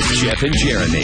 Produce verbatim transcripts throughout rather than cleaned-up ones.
Jeff and Jeremy.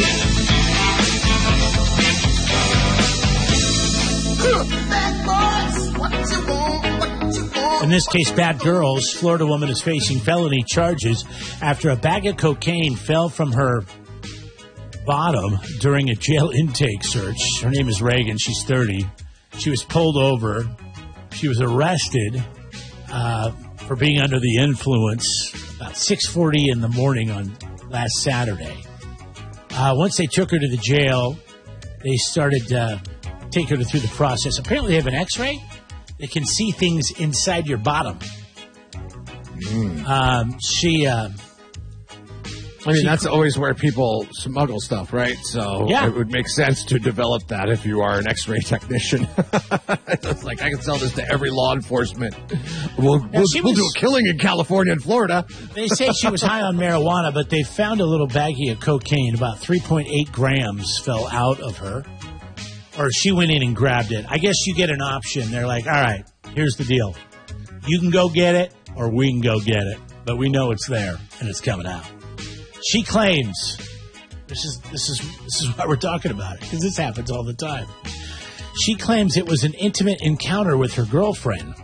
In this case, Bad Girls, Florida woman is facing felony charges after a bag of cocaine fell from her bottom during a jail intake search. Her name is Reagan. She's thirty. She was pulled over. She was arrested uh, for being under the influence about six forty in the morning on last Saturday. Uh, once they took her to the jail, they started uh, taking her through the process. Apparently, they have an X-ray. They can see things inside your bottom. Mm. Um, she... Uh, I mean, she, that's always where people smuggle stuff, right? So yeah. It would make sense to develop that if you are an X-ray technician. It's like, I can sell this to every law enforcement. We'll, we'll, was, we'll do a killing in California and Florida. They say she was high on marijuana, but they found a little baggie of cocaine. About three point eight grams fell out of her. Or she went in and grabbed it. I guess you get an option. They're like, all right, here's the deal. You can go get it, or we can go get it. But we know it's there, and it's coming out. She claims, this is this is this is why we're talking about it, because this happens all the time. She claims it was an intimate encounter with her girlfriend,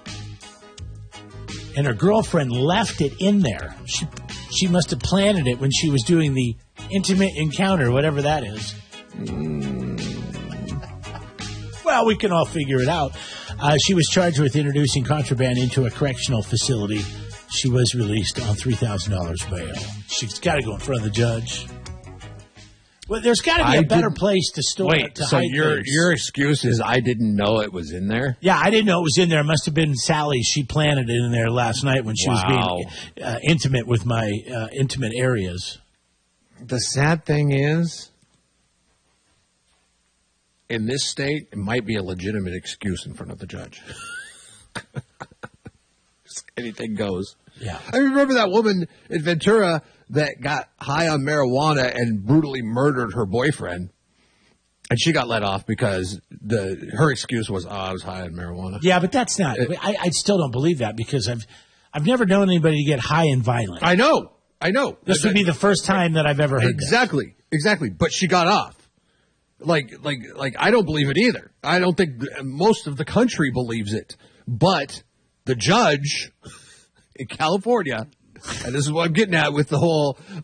and her girlfriend left it in there. She she must have planted it when she was doing the intimate encounter, whatever that is. Mm. Well, we can all figure it out. Uh, she was charged with introducing contraband into a correctional facility. She was released on three thousand dollars bail. She's got to go in front of the judge. Well, there's got to be a I better didn't- place to store Wait, it. To so hide your things. your excuse is I didn't know it was in there? Yeah, I didn't know it was in there. It must have been Sally. She planted it in there last night when she Wow. was being uh, intimate with my uh, intimate areas. The sad thing is, in this state, it might be a legitimate excuse in front of the judge. Anything goes. Yeah. I remember that woman in Ventura that got high on marijuana and brutally murdered her boyfriend. And she got let off because the her excuse was, oh, I was high on marijuana. Yeah, but that's not. I, I still don't believe that because I've I've never known anybody to get high and violent. I know. I know. This would be the first time that I've ever heard Exactly. That. Exactly. But she got off. Like, like, like, I don't believe it either. I don't think most of the country believes it. But the judge in California, and this is what I'm getting at with the whole